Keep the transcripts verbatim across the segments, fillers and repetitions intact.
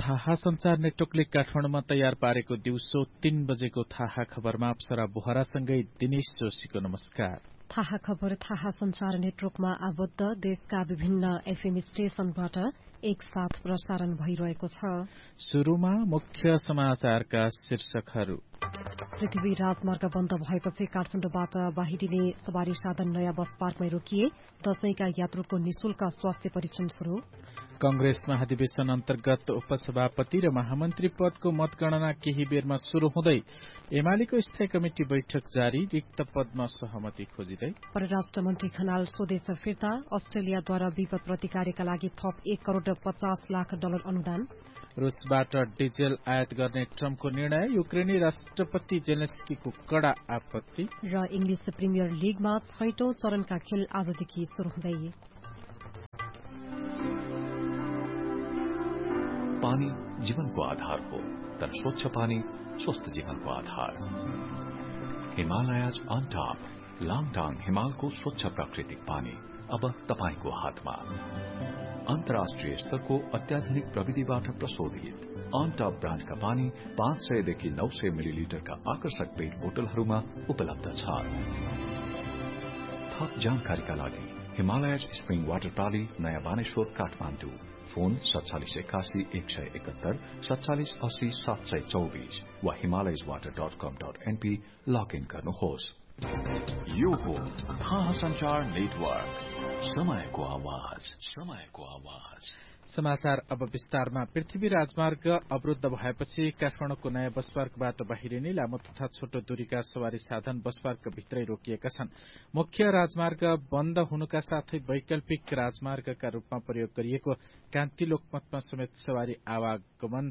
थाहा संचार नेटवर्कले काठमाडौँमा तयार पारेको दिउँसो तीन बजेको थाहा खबरमा अप्सरा बोहरासँगै दिनेश जोशीको नमस्कार। थाहा खबर थाहा संचार नेटवर्कमा आबद्ध देशका विभिन्न एफएम स्टेशनबाट एकसाथ प्रसारण भइरहेको छ। शुरूमा मुख्य समाचारका शीर्षकहरू। पृथ्वी राजमार्ग बन्द भएपछि काठमाडौँबाट बाहिरिने सवारी साधन नयाँ बस पार्कमै रोकिए। दशैंका यात्रुको निशुल्क स्वास्थ्य परीक्षण शुरू। कंग्रेस महाधिवेशन अन्तर्गत उपसभापति र महामन्त्री पदको मतगणना केही बेरमा शुरू हुँदै एमालेको स्थायी कमिटी बैठक जारी। रिक्त पदमा सहमति खोजिँदै। परराष्ट्र मन्त्री खनाल स्वदेश फिर्ता। अस्ट्रेलियाद्वारा विपद प्रतिकारका लागि थप एक करोड़ पचास लाख डलर अनुदान। रूसबाट डिजेल आयात गर्ने ट्रम्पको निर्णय। युक्रेनी राष्ट्रपति जेलेन्स्कीको कड़ा आपत्ति। र इंग्लिश प्रिमियर लीगमा छैटौं चरणका खेल आजदेखि शुरू हुँदै। पानी जीवनको आधार हो, तर स्वच्छ पानी स्वस्थ जीवनको आधार। हिमालयज अन टप लाङटाङ हिमालको स्वच्छ प्राकृतिक पानी अब तपाईको हातमा। अन्तर्राष्ट्रिय स्तरको अत्याधुनिक प्रविधिबाट प्रशोधित अन टप ब्रान्डका पानी पाँच सयदेखि नौ सय मिलिलिटरका आकर्षक पेट बोतलहरूमा उपलब्ध छ। थप जानकारीका लागि हिमालयज स्प्रिङ वाटर प्राली नयाँ बानेश्वर काठमाडौँ। फोन सत्तालिस एकासी एक सय एकहत्तर सत्तालिस अस्सी सात सय चौबीस वा हिमालयज वाटर डट कम डट एनपी लगइन गर्नुहोस्। यो हो थाहा संचार नेटवर्क, समयको आवाज, समयको आवाज। समाचार अब विस्तारमा। पृथ्वी राजमार्ग अवरुद्ध भएपछि काठमाडौँको नयाँ बस पार्कबाट बाहिरिने लामो तथा छोटो दूरीका सवारी साधन बस पार्क भित्रै रोकिएका छन्। मुख्य राजमार्ग बन्द हुनुका साथै वैकल्पिक राजमार्गका रूपमा प्रयोग गरिएको कान्ति लोकमतमा समेत सवारी आवागमन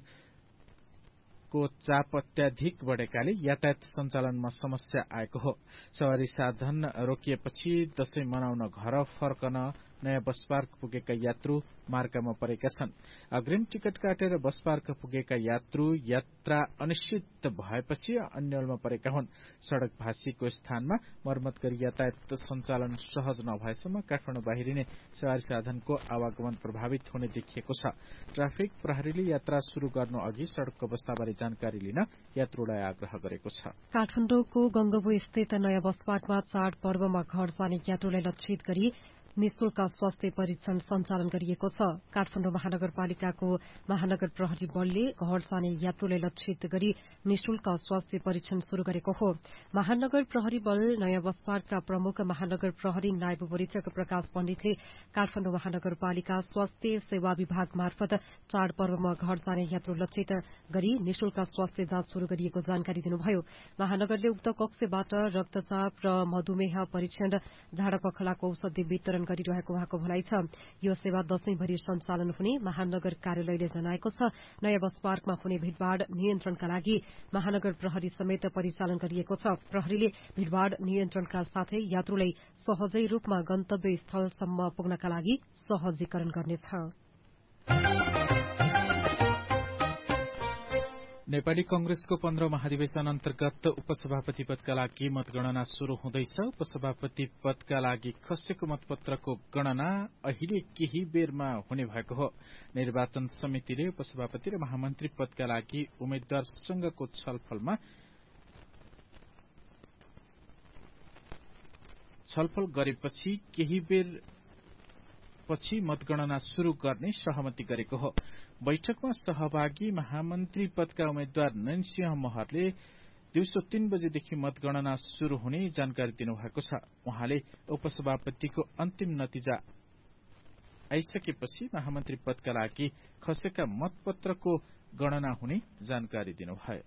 को चाप अत्याधिक बढ़ेकाले यातायात सञ्चालनमा समस्या आएको हो। सवारी साधन रोकिएपछि दशैं मनाउन घर फर्कन नयाँ बस पार्क पुगेका यात्रु मार्गमा परेका छन्। अग्रिम टिकट काटेर बस पार्क पुगेका यात्रु यात्रा अनिश्चित भएपछि अन्यलमा परेका हुन्। सड़क भाँसिएको स्थानमा मर्मत गरी यातायात सञ्चालन सहज नभएसम्म काठमाडौँ बाहिरिने सवारी साधनको आवागमन प्रभावित हुने देखिएको छ। ट्राफिक प्रहरीले यात्रा शुरू गर्नु अघि सड़कको अवस्थाबारे जानकारी लिन यात्रुलाई आग्रह गरेको छ। काठमाडौँको गंगबु स्थित नयाँ बस पार्कमा चाड पर्वमा घर जाने यात्रुलाई लक्षित गरी निशुल्क स्वास्थ्य परीक्षण सञ्चालन गरिएको छ। काठमाडौँ महानगरपालिकाको महानगर प्रहरी बलले घर जाने यात्रुलाई लक्षित गरी निशुल्क स्वास्थ्य परीक्षण शुरू गरेको हो। महानगर प्रहरी बल नयाँ बस पार्कका प्रमुख महानगर प्रहरी नायब परीक्षक प्रकाश पण्डितले काठमाडौँ महानगरपालिका स्वास्थ्य सेवा विभाग मार्फत चाड पर्वमा घर जाने यात्रु लक्षित गरी निशुल्क स्वास्थ्य जाँच शुरू गरिएको जानकारी दिनुभयो। महानगरले उक्त कक्षबाट रक्तचाप र मधुमेह परीक्षण, झाडा पखलाको औषधि वितरण गरिरहेको उहाँको भनाइ छ। यो सेवा दशैंभरि सञ्चालन हुने महानगर कार्यालयले जनाएको छ। नयाँ बस पार्कमा हुने भीड़भाड़ नियन्त्रणका लागि महानगर प्रहरी समेत परिचालन गरिएको छ। प्रहरीले भीड़भाड़ नियन्त्रणका साथै यात्रुलाई सहजै रूपमा गन्तव्य स्थलसम्म पुग्नका लागि सहजीकरण गर्नेछ। नेपाली कंग्रेसको पन्ध्र महाधिवेशन अन्तर्गत उपसभापति पदका लागि मतगणना शुरू हुँदैछ। उपसभापति पदका लागि खसेको मतपत्रको गणना अहिले केही बेरमा हुने भएको हो। निर्वाचन समितिले उपसभापति र महामन्त्री पदका लागि उम्मेद्वारसँगको छलफलमा छलफल गरेपछि केही बेर पछि मतगणना शुरू गर्ने सहमति गरेको हो। बैठकमा सहभागी महामन्त्री पदका उम्मेद्वार नयनसिंह महरले दिउँसो तीन बजेदेखि मतगणना शुरू हुने जानकारी दिनुभएको छ। उहाँले उपसभापतिको अन्तिम नतिजा आइसकेपछि महामन्त्री पदका लागि खसेका मतपत्रको गणना हुने जानकारी दिनुभयो।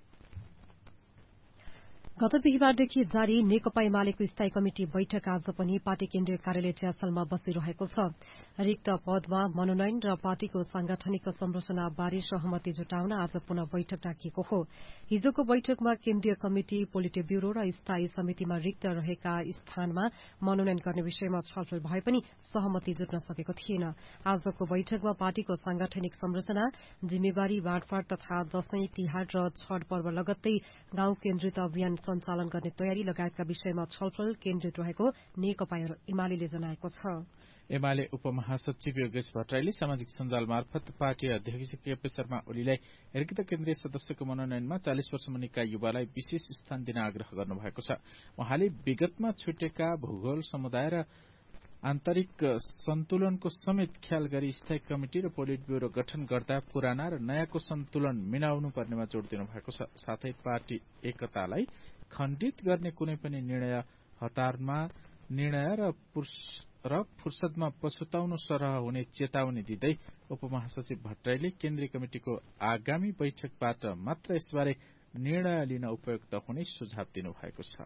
गत बिहिबारदेखि जारी नेकपा एमालेको स्थायी कमिटी बैठक आज पनि पार्टी केन्द्रीय कार्यालय च्यासलमा बसिरहेको छ। रिक्त पदमा मनोनयन र पार्टीको सांगठनिक संरचना बारे सहमति जुटाउन आज पुनः बैठक डाकिएको हो। हिजोको बैठकमा केन्द्रीय कमिटी, पोलिट ब्यूरो र स्थायी समितिमा रिक्त रहेका स्थानमा मनोनयन गर्ने विषयमा छलफल भए पनि सहमति जुट्न सकेको थिएन। आजको बैठकमा पार्टीको सांगठनिक संरचना, जिम्मेवारी बाँडफाँड तथा दशैं, तिहार र छठ पर्व लगत्तै गाउँ केन्द्रित अभियान सञ्चालन गर्ने तयारी लगायतका विषयमा छलफल केन्द्रित रहेको नेकपा एमालेले जनाएको छ। एमाले उपमहासचिव योगेश भट्टराईले सामाजिक सञ्जाल मार्फत पार्टी अध्यक्ष केपी शर्मा ओलीलाई हेर्कित केन्द्रीय सदस्यको मनोनयनमा चालिस वर्ष मुनिका युवालाई विशेष स्थान दिन आग्रह गर्नुभएको छ। उहाँले विगतमा छुटेका भूगोल समुदाय र आन्तरिक सन्तुलनको समेत ख्याल गरी स्थायी कमिटी र पोलिट ब्यूरो गठन गर्दा पुराना र नयाँको सन्तुलन मिलाउनु पर्नेमा जोड़ दिनु भएको छ। साथै पार्टी एकतालाई खण्डित गर्ने कुनै पनि निर्णय हतारमा निर्णय र र फुर्सदमा पछुताउनु सरह हुने चेतावनी दिँदै उपमहासचिव भट्टराईले केन्द्रीय कमिटिको आगामी बैठकबाट मात्र यसबारे निर्णय लिन उपयुक्त हुने सुझाव दिनुभएको छ।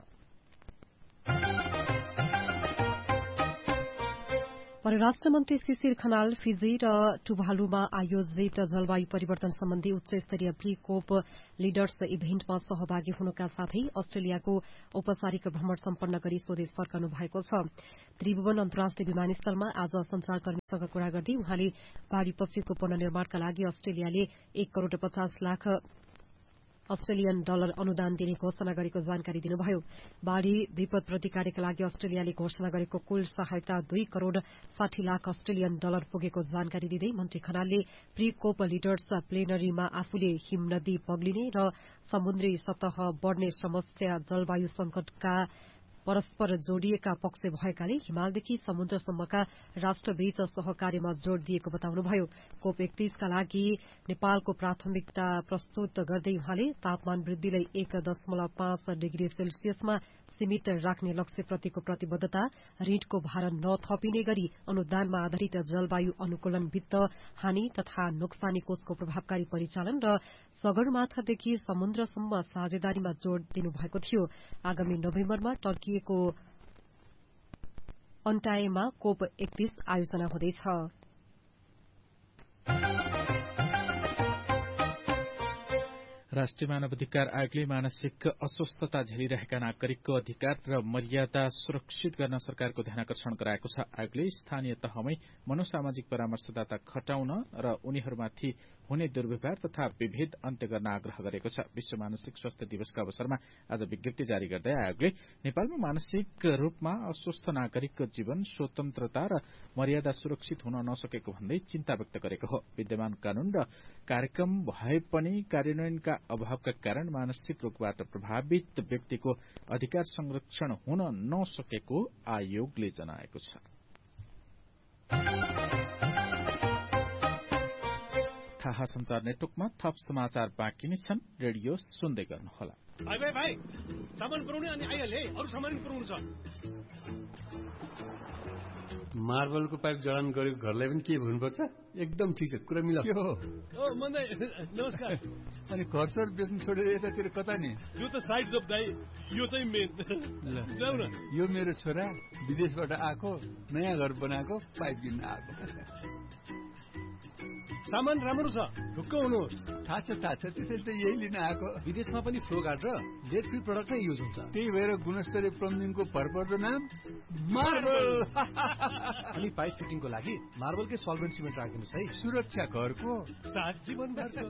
परराष्ट्र मन्त्री शिशिर खनाल फिजी र टुभालुमा आयोजित जलवायु परिवर्तन सम्बन्धी उच्च स्तरीय प्री कोप लिडर्स इभेन्टमा सहभागी हुनुका साथै अस्ट्रेलियाको औपचारिक भ्रमण सम्पन्न गरी स्वदेश फर्कनु भएको छ। त्रिभुवन अन्तर्राष्ट्रिय विमानस्थलमा आज संचारकर्मीसँग कुरा गर्दै उहाँले बाढ़ीपछिको पुनर्निर्माणका लागि अस्ट्रेलियाले एक करोड़ पचास लाख अस्ट्रेलियन डलर अनुदान दिने घोषणा गरेको जानकारी दिनुभयो। बाढ़ी विपद प्रतिकारका लागि अस्ट्रेलियाले घोषणा गरेको कुल सहायता दुई करोड़ साठी लाख अस्ट्रेलियन डलर पुगेको जानकारी दिँदै मन्त्री खनालले प्री कोप लिडर्स प्लेनरीमा आफूले हिमनदी पग्लिने र समुद्री सतह बढ़ने समस्या जलवायु संकटका परस्पर जोडिएका पक्ष भएकाले हिमालदेखि समुद्रसम्मका राष्ट्रबीच सहकार्यमा जोड़ दिएको बताउनुभयो। कोप एकतीसका लागि नेपालको प्राथमिकता प्रस्तुत गर्दै उहाँले तापमान वृद्धिलाई एक दशमलव पाँच डिग्री सेल्सियसमा सीमित राख्ने लक्ष्यप्रतिको प्रतिबद्धता, ऋणको भार नथपिने गरी अनुदानमा आधारित जलवायु अनुकूलन वित्त, हानि तथा नोक्सानी कोषको प्रभावकारी परिचालन र सगरमाथादेखि समुद्रसम्म साझेदारीमा जोड़ दिनुभएको थियो। आगामी नोभेम्बरमा टर्किएको अन्टायेमा कोप एकतीस आयोजना हुँदैछ। राष्ट्रिय मानवाधिकार आयोगले मानसिक अस्वस्थता झेलिरहेका नागरिकको अधिकार र मर्यादा सुरक्षित गर्न सरकारको ध्यानकर्षण गराएको छ। आयोगले स्थानीय तहमै मनोसामाजिक परामर्शदाता खटाउन र उनीहरूमाथि हुने दुर्व्यवहार तथा विभेद अन्त्य गर्न आग्रह गरेको छ। विश्व मानसिक स्वास्थ्य दिवसका अवसरमा आज विज्ञप्ति जारी गर्दै आयोगले नेपालमा मानसिक रूपमा अस्वस्थ नागरिकको जीवन, स्वतन्त्रता र मर्यादा सुरक्षित हुन नसकेको भन्दै चिन्ता व्यक्त गरेको हो। विद्यमान कानून र कार्यक्रम भए पनि कार्यान्वयनका अभावका कारण मानसिक रोगबाट प्रभावित व्यक्तिको अधिकार संरक्षण हुन नसकेको आयोगले जनाएको छ। थाहा संचार नेटवर्कमा थप समाचार बाँकी नै छन्। रेडियो सुन्दै गर्नुहोला। भाइ भाइ भाइ सामान पुर्याउने अनि आइहाले, अरु सामान पुर्याउनु छ। मार्बलको पाइप जडान गरेको घरलाई पनि के भन्नुपर्छ? एकदम ठिक छ, कुरा मिला। के हो? ओ मन्दै नमस्कार। अनि घर सर बेच्नु छोडेर यतातिर कता नि? यो त साइड जब दाइ, यो चाहिँ मेन। जाऊ न। यो मेरो छोरा विदेशबाट आएको, नयाँ घर बनाएको, पाइप किन्न आएको। सामान राम्रो छ, ढुक्क हुनुहोस्। थाहा छ थाहा छ, त्यसैले त यही लिन आएको। विदेशमा पनि फ्लो गार्ड र लेड फ्री प्रडक्ट नै युज हुन्छ। त्यही भएर गुणस्तरीय प्लम्बिङको भरपर्दो नाम मार्बल। अनि पाइप फिटिङको लागि मार्बलकै सल्भेन्ट सिमेन्ट राखिदिनुहोस् है। सुरक्षा घरको साथ जीवनभरको।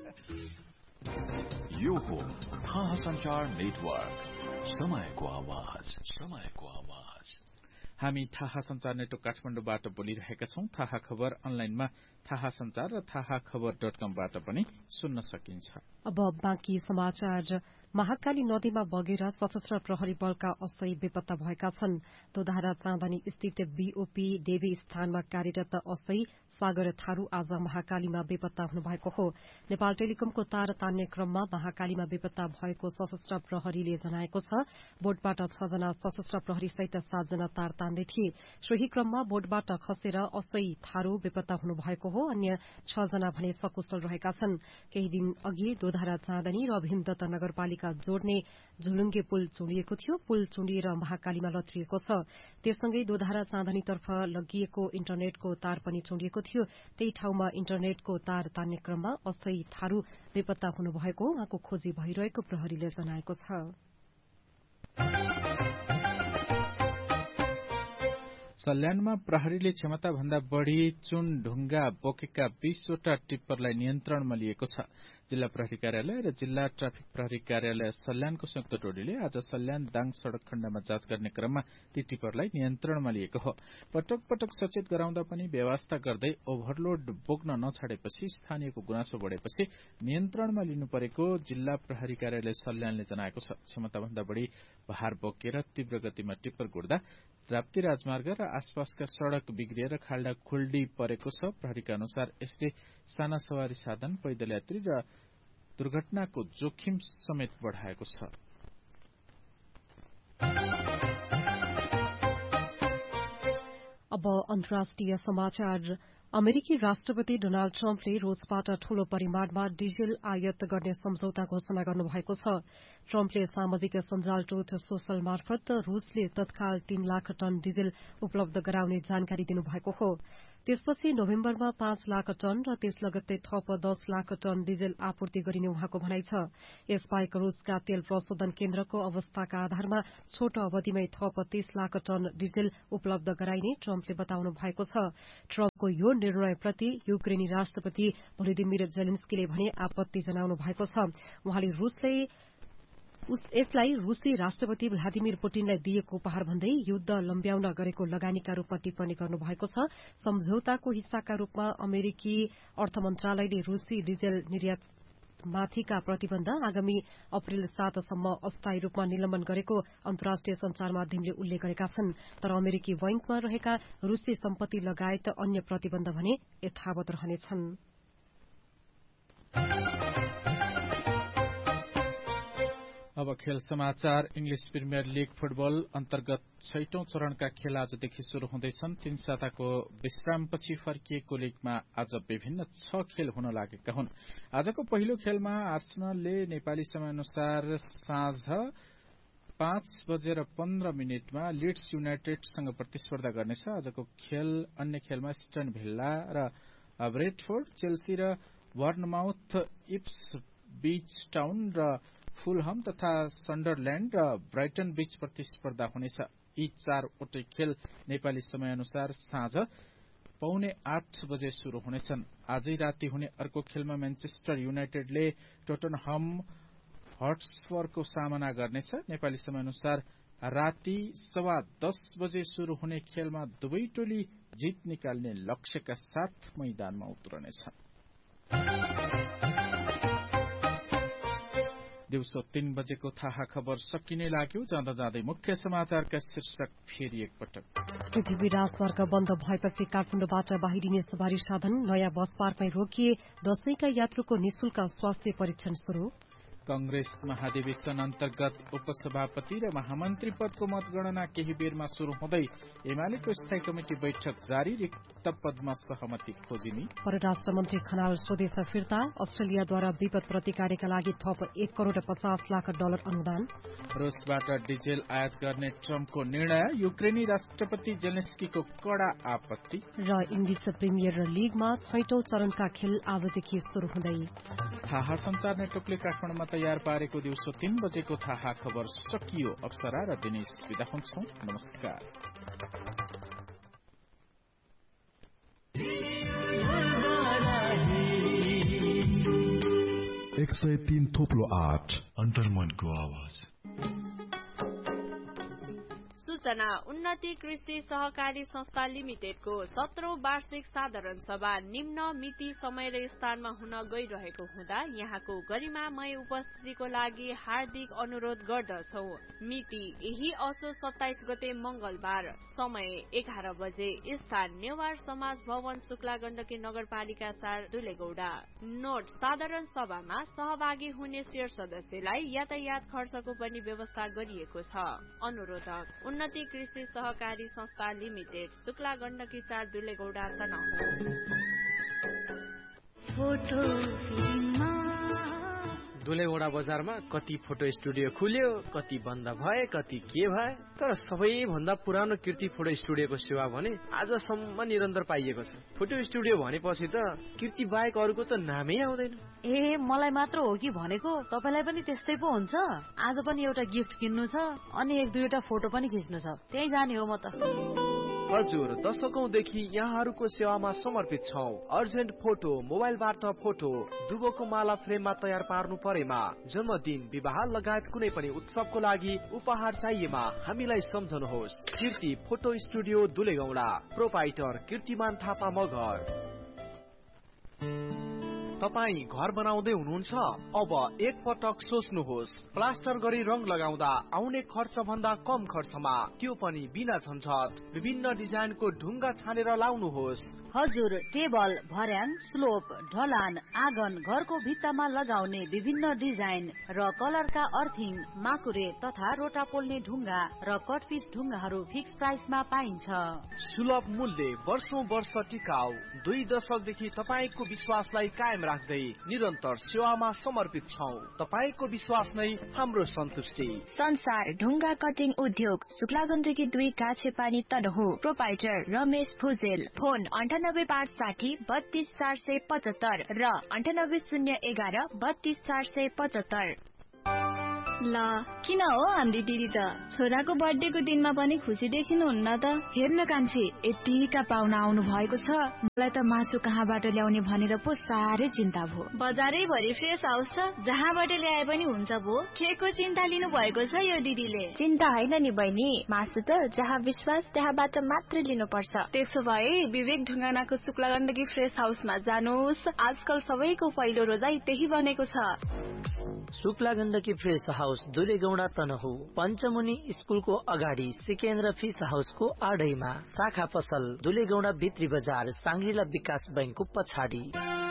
यो हो थाहा संचार नेटवर्क, समयको आवाज, समयको आवाज। हामी थाहा संचार नेटवर्क काठमाडौँबाट बोलिरहेका छौं। थाहा खबर अनलाइनमा थाहा संचार र थाहा खबर डट कमबाट पनि सुन्न सकिन्छ। अब बाँकी समाचार। महाकाली नदीमा बगेर सशस्त्र प्रहरी बलका असै बेपत्ता भएका छन्। दोधारा चाँदनी स्थित बीओपी देवी स्थानमा कार्यरत असै सागर थारू आज महाकालीमा बेपत्ता हुनुभएको हो। नेपाल टेलिकमको तार तान्ने क्रममा महाकालीमा बेपत्ता भएको सशस्त्र प्रहरीले जनाएको छ। बोटबाट छ जना सशस्त्र प्रहरी सहित सातजना तार तान्दै थिए। सोही क्रममा बोटबाट खसेर असै थारू बेपत्ता हुनुभएको हो। अन्य छ जना भने सकुशल रहेका छन्। केही दिन अघि दोधारा चाँदनी र भीमदत्त नगरपालिका जोड्ने झुलुङ्गे पुल चुँडिएको थियो। पुल चुँडिएर महाकालीमा लत्रिएको छ। त्यससँगै दोधारा चाँदनीतर्फ लगिएको इन्टरनेटको तार पनि चुँडिएको थियो। त्यही ठाउँमा इन्टरनेटको तार तान्ने क्रममा असै थारू बेपत्ता हुनुभएको उहाँको खोजी भइरहेको प्रहरीले जनाएको छ। सल्यानमा प्रहरीले क्षमता भन्दा बढ़ी चुन ढुङ्गा बोकेका बीसवटा टिप्परलाई नियन्त्रणमा लिएको छ। जिल्ला प्रहरी कार्यालय र जिल्ला ट्राफिक प्रहरी कार्यालय सल्यानको संयुक्त टोलीले आज सल्यान दाङ सड़क खण्डमा जाँच गर्ने क्रममा ती टिपरलाई नियन्त्रणमा लिएको हो। पटक पटक सचेत गराउँदा पनि व्यवस्था गर्दै ओभरलोड बोक्न नछाडेपछि स्थानीयको गुनासो बढेपछि नियन्त्रणमा लिनु परेको जिल्ला प्रहरी कार्यालय सल्यानले जनाएको छ। क्षमताभन्दा बढ़ी भार बोकेर तीव्र गतिमा टिप्पर गुड्दा राप्ती राजमार्ग र आसपासका सड़क बिग्रिएर खाल्डा खुल्डी परेको छ। प्रहरीका अनुसार यसले साना सवारी साधन, पैदल यात्री र दुर्घटनाको जोखिम समेत बढ़ाएको छ। अब अन्तर्राष्ट्रिय समाचार। अमेरिकी राष्ट्रपति डोनाल्ड ट्रम्पले रूसबाट ठूलो परिमाणमा डिजेल आयात गर्ने सम्झौता घोषणा गर्नुभएको छ। ट्रम्पले सामाजिक सञ्जाल ट्रुथ सोशल मार्फत रूसले तत्काल तीन लाख टन डिजेल उपलब्ध गराउने जानकारी दिनुभएको हो। त्यसपछि नोभेम्बरमा पाँच लाख टन र त्यस लगत्तै थप दस लाख टन डिजेल आपूर्ति गरिने उहाँको भनाइ छ। यसबाहेक रूसका तेल प्रशोधन केन्द्रको अवस्थाका आधारमा छोटो अवधिमै थप तीस लाख टन डिजेल उपलब्ध गराइने ट्रम्पले बताउनु भएको छ। ट्रम्पको यो निर्णयप्रति युक्रेनी राष्ट्रपति भोलोदिमिर जेलेन्स्कीले भने आपत्ति जनाउनु भएको छ। उहाँले रूसले यसलाई रूसी राष्ट्रपति भ्लादिमिर पुटिनलाई दिएको उपहार भन्दै युद्ध लम्ब्याउन गरेको लगानीका रूपमा टिप्पणी गर्नुभएको छ। सम्झौताको हिस्साका रूपमा अमेरिकी अर्थ मन्त्रालयले रूसी डिजेल निर्यातमाथिका प्रतिबन्ध आगामी अप्रेल सातसम्म अस्थायी रूपमा निलम्बन गरेको अन्तर्राष्ट्रिय संचार माध्यमले उल्लेख गरेका छन्। तर अमेरिकी बैंकमा रहेका रूसी सम्पत्ति लगायत अन्य प्रतिबन्ध भने यथावत रहनेछन्। अब खेल समाचार। इंग्लिश प्रिमियर लीग फुटबल अन्तर्गत छैटौं चरणका खेल आजदेखि शुरू हुँदैछन्। तीन साताको विश्रामपछि फर्किएको लीगमा आज विभिन्न छ खेल हुन लागेका हुन्। आजको पहिलो खेलमा आर्सेनलले नेपाली समयअनुसार साँझ पाँच बजेर पन्ध्र मिनटमा लिड्स युनाइटेडसँग प्रतिस्पर्धा गर्नेछ। आजको खेल अन्य खेलमा स्टन भिल्ला र ब्रेडफोर्ड, चेल्सी र बर्नमाउथ, इप्स बीच टाउन र फुलहम तथा सन्डरल्याण्ड र ब्राइटन बीच प्रतिस्पर्धा हुनेछ। यी चारवटै खेल नेपाली समयअनुसार साँझ पौने आठ बजे शुरू हुनेछन्। आजै राति हुने अर्को खेलमा म्यानचेस्टर युनाइटेडले टोटनहम हटस्परको सामना गर्नेछ। नेपाली समयअनुसार राति सवा दस बजे शुरू हुने खेलमा दुवै टोली जित निकाल्ने लक्ष्यका साथ मैदानमा उत्रनेछन्। दिउँसो तीन बजेको थाहा खबर सकिने लाग्यो। जाँदा जाँदै मुख्य समाचारका शीर्षक फेरि एकपटक। पृथ्वी राजमार्ग बन्द भएपछि काठमाडौँबाट बाहिरिने सवारी साधन नयाँ बस पार्कमै रोकिए। दशैंका यात्रुको निशुल्क स्वास्थ्य परीक्षण शुरू। कंग्रेस महाधिवेशन अन्तर्गत उपसभापति र महामन्त्री पदको मतगणना केही बेरमा शुरू हुँदै एमालेको स्थायी कमिटी बैठक जारी। रिक्त पदमा सहमति खोजिने। परराष्ट्र मन्त्री खनाल स्वदेश फिर्ता। अस्ट्रेलियाद्वारा विपद प्रतिकारका लागि थप एक करोड़ पचास लाख डलर अनुदान। रूसबाट डिजेल आयात गर्ने ट्रम्पको निर्णय। युक्रेनी राष्ट्रपति जेलेन्स्कीको कड़ा आपत्ति। र इङ्ग्लिस प्रिमियर लीगमा छैटौं चरणका खेल आजदेखि शुरू हुँदै। थाहा संचार नेटवर्कले काठमाडौँमा तयार पारेको दिउँसो तीन बजेको थाहा खबर सकियो। अप्सरा र दिनेश विदा हुन्छौं। नमस्कार। एक सय तीन थोप्लो आठ अन्तर्मनको आवाज। सूचना उन्नति कृषि सहकारी संस्था लिमिटेडको सत्रौं वार्षिक साधारण सभा निम्न मिति समय र स्थानमा हुन गइरहेको हुँदा यहाँको गरिमामय उपस्थितिको लागि हार्दिक अनुरोध गर्दछौ। मिति यही असोज सत्ताइस गते मंगलबार, समय एघार बजे, स्थान नेवार समाज भवन, शुक्ला गण्डकी नगरपालिका चार, दुलेगौडा। नोट, साधारण सभामा सहभागी हुने शेयर सदस्यलाई यातायात खर्चको पनि व्यवस्था गरिएको छ। अनुरोधक उन्नति कृषि सहकारी संस्था लिमिटेड, शुक्ला गण्डकी चार, दुलेगौडा, तनहुँ। दुलेगौडा बजारमा कति फोटो स्टुडियो खुल्यो, कति बन्द भए, कति के भए, तर सबैभन्दा पुरानो कीर्ति फोटो स्टुडियोको सेवा भने आजसम्म निरन्तर पाइएको छ। फोटो स्टुडियो भनेपछि त कीर्ति बाहेक अरूको त नामै आउँदैन। ए मलाई मात्र हो कि भनेको? तपाईलाई पनि त्यस्तै पो हुन्छ? आज पनि एउटा गिफ्ट किन्नु छ अनि एक दुईवटा फोटो पनि खिच्नु छ, त्यही जाने हो म त। हजुर, दशकौंदेखि यहाँहरूको सेवामा समर्पित छौं। अर्जेन्ट फोटो, मोबाइलबाट फोटो, दुबोको माला फ्रेममा तयार पार्नु परेमा, जन्मदिन, विवाह लगायत कुनै पनि उत्सवको लागि उपहार चाहिएमा हामीलाई सम्झनुहोस्। कीर्ति फोटो स्टुडियो दुलेगौडा, प्रोपाइटर कीर्तिमान थापा मगर। तपाई घर बनाउँदै हुनुहुन्छ? अब एक पटक सोच्नुहोस्। प्लास्टर गरी रंग लगाउँदा आउने खर्च भन्दा कम खर्चमा, त्यो पनि बिना झन्झट, विभिन्न डिजाइनको ढुङ्गा छानेर लाउनुहोस्। हजुर, टेबल, भर्याङ, स्लोप, ढलान, आँगन, घरको भित्तामा लगाउने विभिन्न डिजाइन र कलरका अर्थिङ, माकुरे तथा रोटा पोल्ने ढुङ्गा र कटपिस ढुङ्गाहरू फिक्स प्राइसमा पाइन्छ। सुलभ मूल्य, वर्षौं वर्ष टिकाउ, दुई दशकदेखि तपाईको विश्वासलाई कायम राख्दै निरन्तर सेवामा समर्पित छौं। तपाईको विश्वास नै हाम्रो सन्तुष्टि। संसार ढुङ्गा कटिङ उद्योग, शुक्लागण्डकी दुई काछे पानी तनहु, प्रोपाइटर रमेश भुजेल। फोन अन्ठानब्बे पाँच साठी बत्तीस चार सय पचहत्तर र अन्ठानब्बे शून्य एघार बत्तीस चार सय पचहत्तर। ल किन हो हाम्री दिदी त छोराको बर्थडेको दिनमा पनि खुसी देखिनुहुन्न त? हेर्न कान्छी, यतिका पाहुना आउनु भएको छ, मलाई त मासु कहाँबाट ल्याउने भनेर पो साह्रै चिन्ता भयो। बजारै भरि फ्रेस हाउस छ, जहाँबाट ल्याए पनि हुन्छ भो। केको चिन्ता लिनु भएको छ यो दिदीले? चिन्ता होइन नि बहिनी, मासु त जहाँ विश्वास त्यहाँबाट मात्रै लिनुपर्छ। त्यसो भए विवेक ढुङ्गानाको शुक्लागण्डकी फ्रेस हाउसमा जानुहोस्। आजकल सबैको पहिलो रोजाई त्यही बनेको छ। शुक्लागण्डकी फ्रेस हाउस दुलेगौडा तनहु, पञ्चमुनि स्कुलको अगाडि सिकेन्द्र फिस हाउसको आडैमा, शाखा पसल दुलेगौडा भित्री बजार, सांग्रिला विकास बैंकको पछाडि।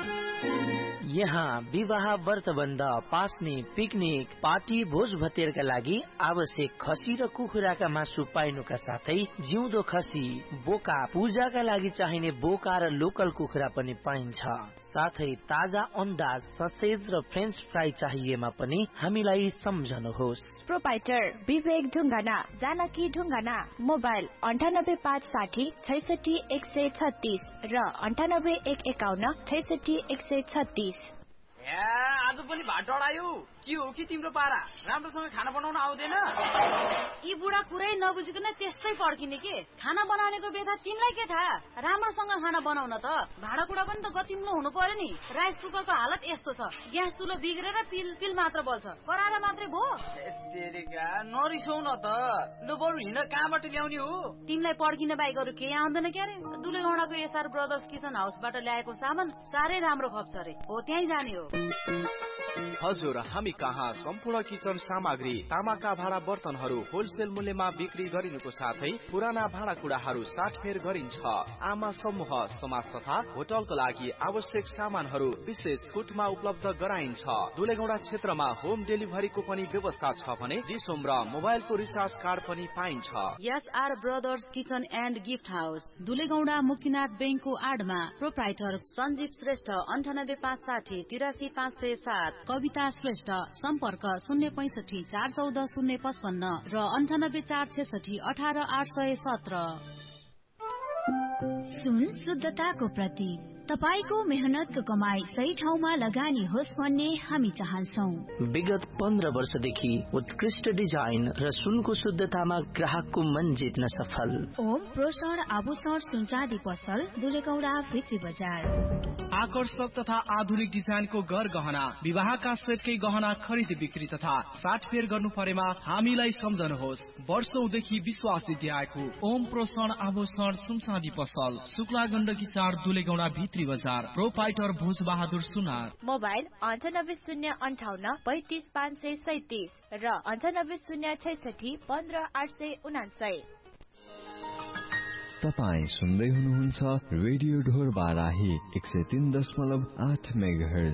यहाँ विवाह, व्रतबन्ध, पास्ने, पिकनिक, पार्टी, भोज भतेरका लागि आवश्यक खसी र कुखुराका मासु पाइनुका साथै जिउँदो खसी, बोका, पूजाका लागि चाहिने बोका र लोकल कुखुरा पनि पाइन्छ। साथै ताजा अन्डा, ससेज र फ्रेन्च फ्राई चाहिएमा पनि हामीलाई सम्झनुहोस्। प्रोपाइटर विवेक ढुङ्गाना, जानकी ढुङ्गाना। मोबाइल अन्ठानब्बे पाँच साठी छैसठी एक सय छत्तीस र अन्ठानब्बे एक एकाउन्न छैसठी एक सय छत्तीस। आज पनि भात डढायो, के हो कि तिम्रो पारा? राम्रोसँग खाना बनाउन आउँदैन? यी बुढा कुरै नबुझिकन त्यस्तै पर्खिने के? खाना बनाउनेको बेथा तिमीलाई के थाहा? राम्रोसँग खाना बनाउन त भाँडाकुडा पनि त गतिम्लो हुनु पर्यो नि। राइस कुकरको हालत यस्तो छ, ग्यास चुलो बिग्रेर पिल पिल मात्र बल्छ, कराएर मात्रै भो। नरिसौ न त, लो बरु हिँड, कहाँबाट ल्याउने हो? तिमीलाई पर्खिन बाहेक अरू केही आउँदैन क्यारे? दुलेगौडाको एसआर ब्रदर्स किचन हाउसबाट ल्याएको सामान साह्रै राम्रो खप्छ रे, हो त्यहीँ जाने हो। हजुर, हामी कहाँ सम्पूर्ण किचन सामग्री, तामाका भाँडा बर्तनहरू होलसेल मूल्यमा बिक्री गरिनुको साथै पुराना भाँडाकुडाहरू साटफेर गरिन्छ। आमा समूह, समाज तथा होटलको लागि आवश्यक सामानहरू विशेष छुटमा उपलब्ध गराइन्छ। दुलेगौडा क्षेत्रमा होम डेलिभरीको पनि व्यवस्था छ भने डिसोम र मोबाइलको रिचार्ज कार्ड पनि पाइन्छ। SR brothers kitchen and gift house, दुलेगौडा Muktinath बैंकको आडमा। प्रोप्राइटर सञ्जीव श्रेष्ठ, अन्ठानब्बे पाँच साठी तिरासी पाँच सय सात। कविता श्रेष्ठ, सम्पर्क शून्य पैंसठी चार चौध शून्य पचपन्न र अन्ठानब्बे चार छेसठी अठार आठ सय सत्र। सुन शुद्धताको प्रतीक, तपाईको मेहनतको कमाई सही ठाउँमा लगानी होस् भन्ने हामी चाहन्छौं। विगत पन्ध्र वर्षदेखि उत्कृष्ट डिजाइन र सुनको शुद्धतामा ग्राहकको मन जित्न सफल ओम प्रोसन आभूषण सुनचाँदी पसल, दुलेगौडा भित्री बजार। आकर्षक तथा आधुनिक डिजाइनको गर गहना, विवाहका सेटकै गहना खरिद बिक्री तथा साटफेर गर्नु परेमा हामीलाई सम्झनुहोस्। वर्षौंदेखि विश्वास जित्याएको ओम प्रोसन आभूषण सुनचाँदी पसल, शुक्ला गण्डकी चार, दुलेगौडा भित्री बजार। प्रोपाइटर भोज बहादुर सुनार। मोबाइल अन्ठानब्बे शून्य अन्ठाउन्न पैंतिस पाँच सय सैतिस र अन्ठानब्बे शून्य छैसठी पन्ध्र आठ सय उनासय। तपाईँ सुन्दै हुनुहुन्छ रेडियो ढोर बाराही एक सय तीन दशमलव आठ मेगाहर्ज।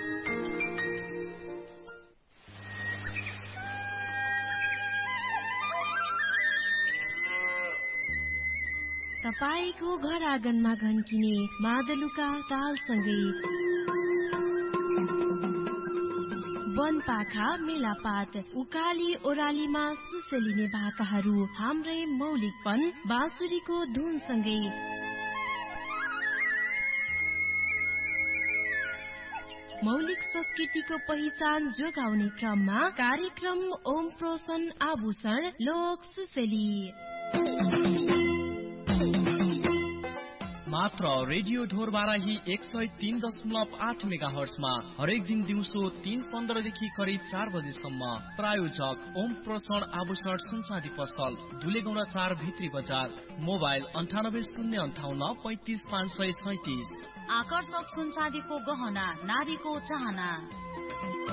तपाईको घर आँगनमा घन्किने मादलुका तालसँगै वनपाखा, मेलापात, उकाली ओरालीमा सुसेलिने भाकाहरू हाम्रै मौलिकपन बाँसुरीको धुनसँगै मौलिक संस्कृतिको पहिचान जोगाउने क्रममा कार्यक्रम ओम प्रोसन आभूषण लोक सुसेली। मात्र रेडियो ढोर बाराही एक सय तीन दशमलव आठ मेगा हर्समा हरेक दिन दिउँसो तीन पन्ध्रदेखि करिब चार बजेसम्म। प्रायोजक ओम प्रोषण आभूषण सुनचाँदी पसल, दुलेगौडा चार भित्री बजार। मोबाइल अन्ठानब्बे शून्य अन्ठाउन्न पैंतिस पाँच सय सैतिस। आकर्षक सुनचाँदीको गहना, नारीको चाहना।